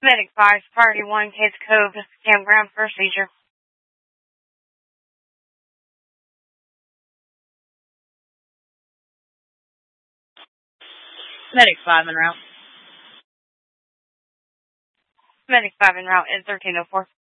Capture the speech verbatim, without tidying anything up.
Medic five, Priority one, Case Cove, Campground for seizure. Medic five en route. Medic five en route, N thirteen oh four.